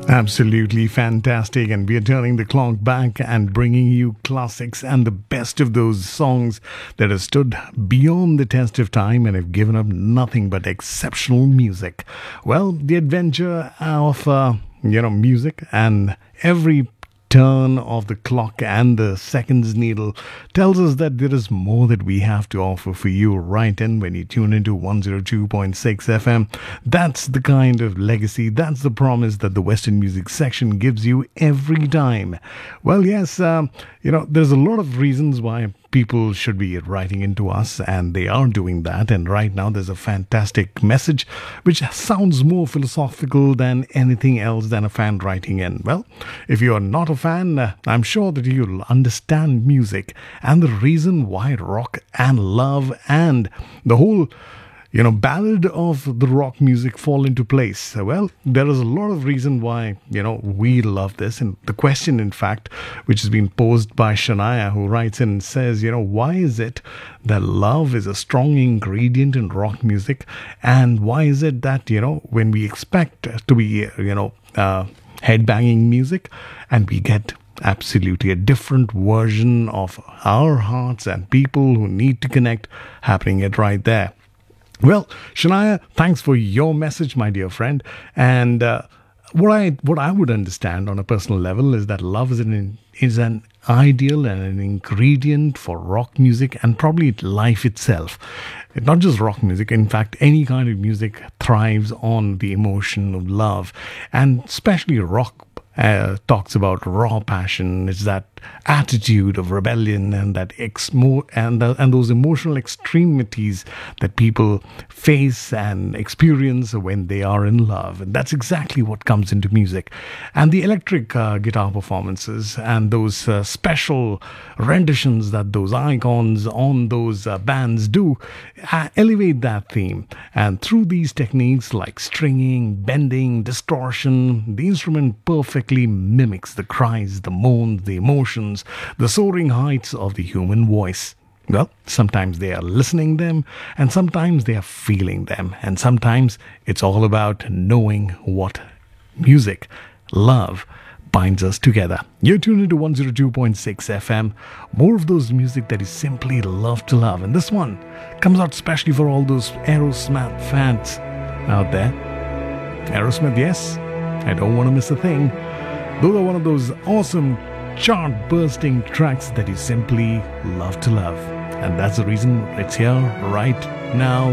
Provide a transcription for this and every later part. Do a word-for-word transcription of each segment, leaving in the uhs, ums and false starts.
Absolutely fantastic. And we are turning the clock back and bringing you classics and the best of those songs that have stood beyond the test of time and have given up nothing but exceptional music. Well, the adventure of, uh, you know, music and every turn of the clock and the seconds needle tells us that there is more that we have to offer for you right in when you tune into one oh two point six F M. That's the kind of legacy, that's the promise that the Western Music section gives you every time. Well, yes, um, you know, there's a lot of reasons why people should be writing into us, and they are doing that. And right now there's a fantastic message which sounds more philosophical than anything else than a fan writing in. Well, if you're not a fan, uh, I'm sure that you'll understand music and the reason why rock and love and the whole you know, ballad of the rock music fall into place. Well, there is a lot of reason why, you know, we love this. And the question, in fact, which has been posed by Shania, who writes in and says, you know, why is it that love is a strong ingredient in rock music? And why is it that, you know, when we expect to be, you know, uh, headbanging music and we get absolutely a different version of our hearts and people who need to connect happening it right there? Well, Shania, thanks for your message, my dear friend. And uh, what I what I would understand on a personal level is that love is an is an ideal and an ingredient for rock music and probably life itself. Not just rock music, in fact, any kind of music thrives on the emotion of love, and especially rock. Uh, talks about raw passion. It's that attitude of rebellion and that ex- mo- and uh, and those emotional extremities that people face and experience when they are in love. And that's exactly what comes into music. And the electric uh, guitar performances and those uh, special renditions that those icons on those uh, bands do uh, elevate that theme. And through these techniques like stringing, bending, distortion, the instrument perfectly mimics the cries, the moans, the emotions, the soaring heights of the human voice. Well, sometimes they are listening them, and sometimes they are feeling them, and sometimes it's all about knowing what music, love, binds us together. You're tuned into one oh two point six F M. More of those music that is simply love to love. And this one comes out especially for all those Aerosmith fans out there. Aerosmith, yes, I don't want to miss a thing. Those are one of those awesome chart-bursting tracks that you simply love to love. And that's the reason it's here right now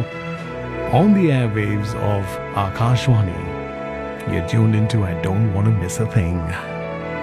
on the airwaves of Akashwani. You're tuned into I Don't Want to Miss a Thing.